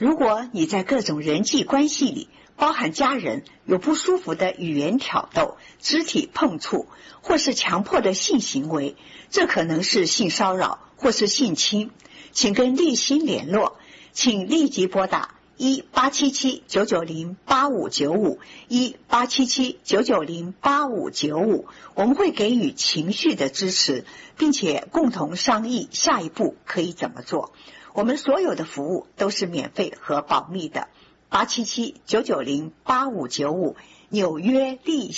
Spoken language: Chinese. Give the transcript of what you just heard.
如果你在各种人际关系里，包含家人，有不舒服的语言挑逗、肢体碰触，或是强迫的性行为，这可能是性骚扰或是性侵，请跟立新联络，请立即拨打1877-990-8595 1877-990-8595，我们会给予情绪的支持，并且共同商议下一步可以怎么做。我们所有的服务都是免费和保密的。877-990-8595，纽约立